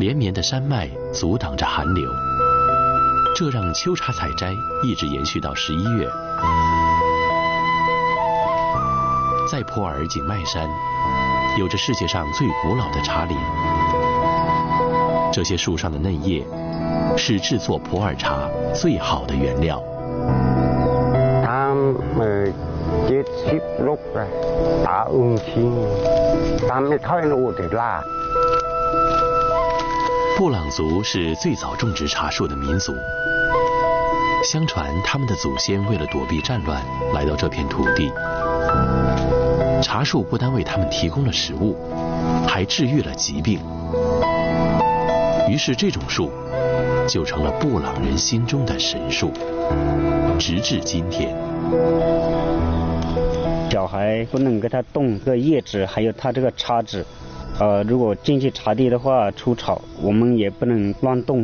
连绵的山脉阻挡着寒流，这让秋茶采摘一直延续到11月。在普洱景迈山，有着世界上最古老的茶林。这些树上的嫩叶是制作普洱茶最好的原料。布朗族是最早种植茶树的民族。相传他们的祖先为了躲避战乱，来到这片土地。茶树不单为他们提供了食物，还治愈了疾病。于是这种树就成了布朗人心中的神树，直至今天。 小孩不能给他动这个叶子，还有他这个茶籽。如果进去茶地的话出草，我们也不能乱动。